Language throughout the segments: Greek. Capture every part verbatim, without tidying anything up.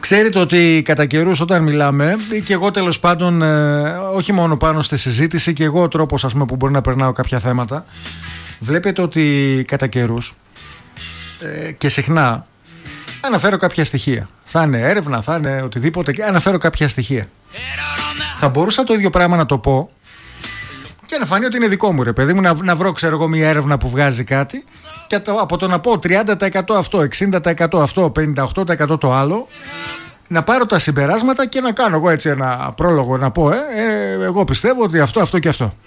Ξέρετε ότι κατά καιρούς όταν μιλάμε, και εγώ τέλος πάντων, ε, όχι μόνο πάνω στη συζήτηση, και εγώ ο τρόπος ας πούμε, που μπορεί να περνάω κάποια θέματα, βλέπετε ότι κατά καιρούς ε, και συχνά αναφέρω κάποια στοιχεία. Θα είναι έρευνα, θα είναι οτιδήποτε, και αναφέρω κάποια στοιχεία. Θα μπορούσα το ίδιο πράγμα να το πω και να φανεί ότι είναι δικό μου, ρε παιδί μου, να, να βρω, ξέρω εγώ, μια έρευνα που βγάζει κάτι, και από το να πω τριάντα τοις εκατό αυτό, εξήντα τοις εκατό αυτό, πενήντα οκτώ τοις εκατό το άλλο, να πάρω τα συμπεράσματα και να κάνω εγώ έτσι ένα πρόλογο, να πω ε, ε, εγώ πιστεύω ότι αυτό, αυτό και αυτό.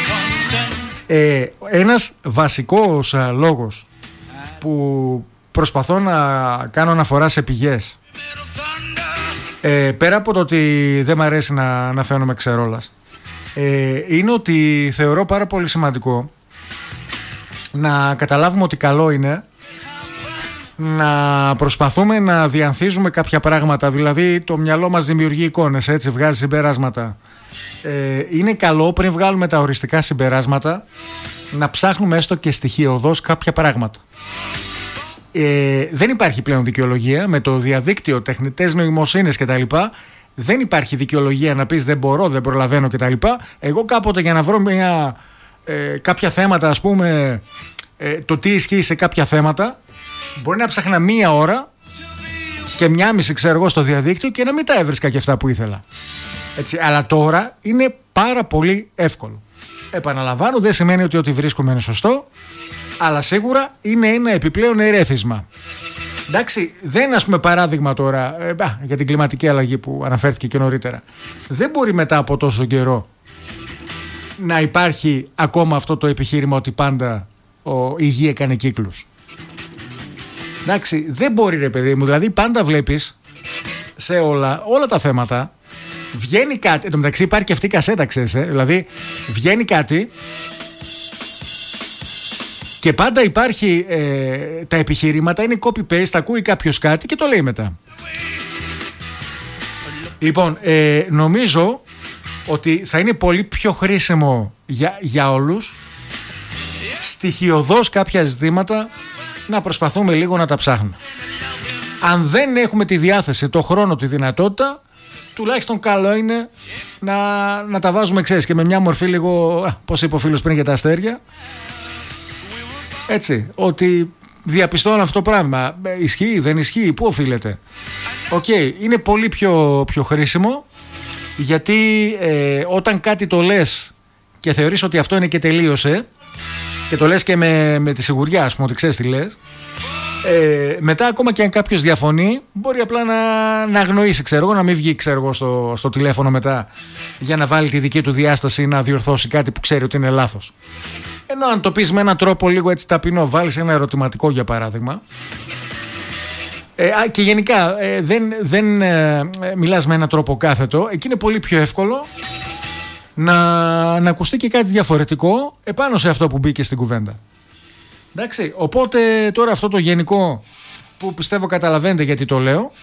Ε, ένας βασικός α, λόγος που προσπαθώ να κάνω αναφορά σε πηγές, ε, πέρα από το ότι δεν μ' αρέσει να, να φαίνομαι ξερόλας, ε, είναι ότι θεωρώ πάρα πολύ σημαντικό να καταλάβουμε ότι καλό είναι να προσπαθούμε να διανθίζουμε κάποια πράγματα. Δηλαδή το μυαλό μας δημιουργεί εικόνες, έτσι, βγάζει συμπεράσματα. ε, Είναι καλό πριν βγάλουμε τα οριστικά συμπεράσματα να ψάχνουμε έστω και στοιχειωδώς κάποια πράγματα. ε, Δεν υπάρχει πλέον δικαιολογία με το διαδίκτυο, τεχνητές νοημοσύνες κτλ. Δεν υπάρχει δικαιολογία να πεις δεν μπορώ, δεν προλαβαίνω κτλ. Εγώ κάποτε για να βρω μια, ε, κάποια θέματα, ας πούμε, ε, το τι ισχύει σε κάποια θέματα, μπορεί να ψάχνα μία ώρα και μια μισή, ξέρω εγώ, στο διαδίκτυο και να μην τα έβρισκα και αυτά που ήθελα. Έτσι, αλλά τώρα είναι πάρα πολύ εύκολο. Επαναλαμβάνω, δεν σημαίνει ότι ό,τι βρίσκουμε είναι σωστό, αλλά σίγουρα είναι ένα επιπλέον ερέθισμα. Εντάξει, δεν είναι, ας πούμε, παράδειγμα τώρα ε, α, για την κλιματική αλλαγή που αναφέρθηκε και νωρίτερα. Δεν μπορεί μετά από τόσο καιρό να υπάρχει ακόμα αυτό το επιχείρημα ότι πάντα ο, η γη έκανε κύκλους. Εντάξει, δεν μπορεί, ρε παιδί μου. Δηλαδή πάντα βλέπεις σε όλα, όλα τα θέματα βγαίνει κάτι. Εν τω μεταξύ υπάρχει και αυτή η κασέτα, ξέρεις, ε? Δηλαδή βγαίνει κάτι και πάντα υπάρχει ε, τα επιχειρήματα, είναι copy-paste, ακούει κάποιος κάτι και το λέει μετά. Λοιπόν, ε, νομίζω ότι θα είναι πολύ πιο χρήσιμο για, για όλους στοιχειωδώς κάποια ζητήματα να προσπαθούμε λίγο να τα ψάχνουμε. Αν δεν έχουμε τη διάθεση, το χρόνο, τη δυνατότητα, τουλάχιστον καλό είναι να, να τα βάζουμε, ξέρεις, και με μια μορφή λίγο, πώς είπε ο φίλος πριν για τα αστέρια, έτσι, ότι διαπιστώνω αυτό το πράγμα, ισχύει, δεν ισχύει, πού οφείλεται. Οκ, okay, είναι πολύ πιο, πιο χρήσιμο, γιατί ε, όταν κάτι το λες και θεωρείς ότι αυτό είναι και τελείωσε, και το λες και με, με τη σιγουριά, ας πούμε, ότι ξέρεις τι λες, ε, μετά ακόμα και αν κάποιος διαφωνεί, μπορεί απλά να, να αγνοήσει, ξέρω εγώ, να μην βγει, ξέρω εγώ, στο, στο τηλέφωνο μετά για να βάλει τη δική του διάσταση ή να διορθώσει κάτι που ξέρει ότι είναι λάθος. Ενώ αν το πεις με έναν τρόπο λίγο έτσι ταπεινό, βάλεις ένα ερωτηματικό για παράδειγμα, ε, και γενικά ε, δεν, δεν ε, μιλάς με έναν τρόπο κάθετο, εκεί είναι πολύ πιο εύκολο να, να ακουστεί και κάτι διαφορετικό επάνω σε αυτό που μπήκε στην κουβέντα. Εντάξει, οπότε τώρα αυτό το γενικό που πιστεύω καταλαβαίνετε γιατί το λέω,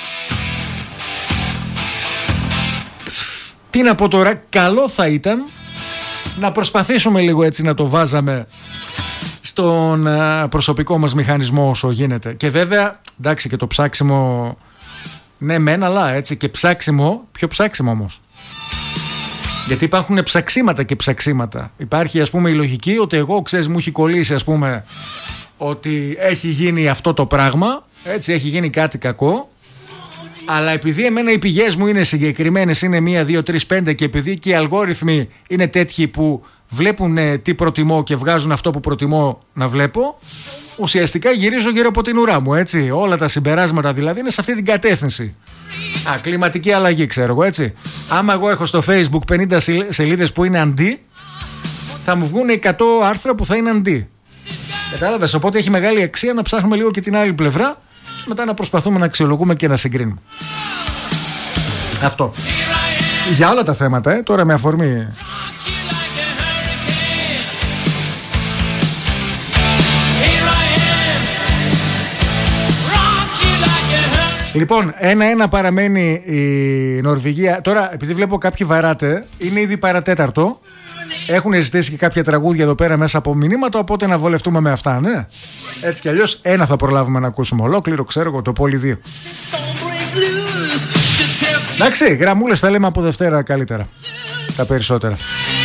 τι να πω τώρα, καλό θα ήταν να προσπαθήσουμε λίγο έτσι να το βάζαμε στον προσωπικό μας μηχανισμό όσο γίνεται. Και βέβαια, εντάξει, και το ψάξιμο, ναι μεν, αλλά έτσι και ψάξιμο, πιο ψάξιμο όμως. Γιατί υπάρχουν ψαξίματα και ψαξίματα. Υπάρχει, ας πούμε, η λογική ότι εγώ, ξέρεις, μου έχει κολλήσει, ας πούμε, ότι έχει γίνει αυτό το πράγμα, έτσι, έχει γίνει κάτι κακό, αλλά επειδή εμένα οι πηγές μου είναι συγκεκριμένες, είναι μία, δύο, τρεις, πέντε, και επειδή και οι αλγόριθμοι είναι τέτοιοι που βλέπουν ε, τι προτιμώ και βγάζουν αυτό που προτιμώ να βλέπω, ουσιαστικά γυρίζω γύρω από την ουρά μου, έτσι. Όλα τα συμπεράσματα δηλαδή είναι σε αυτή την κατεύθυνση. Α, κλιματική αλλαγή, ξέρω εγώ, έτσι. Άμα εγώ έχω στο Facebook πενήντα σελίδες που είναι αντί, θα μου βγουν εκατό άρθρα που θα είναι αντί. Κατάλαβες, οπότε έχει μεγάλη αξία να ψάχνουμε λίγο και την άλλη πλευρά και μετά να προσπαθούμε να αξιολογούμε και να συγκρίνουμε. Αυτό. Για όλα τα θέματα, ε, τώρα με αφορμή. Λοιπόν, ένα-ένα παραμένει η Νορβηγία. Τώρα, επειδή βλέπω κάποιοι βαράτε, είναι ήδη παρατέταρτο. Έχουν ζητήσει και κάποια τραγούδια εδώ πέρα μέσα από μηνύματα, οπότε να βολευτούμε με αυτά, ναι. Έτσι κι αλλιώς ένα θα προλάβουμε να ακούσουμε ολόκληρο, ξέρω εγώ, το πόλι δύο. Εντάξει, γραμμούλες τα λέμε από Δευτέρα καλύτερα. Τα περισσότερα.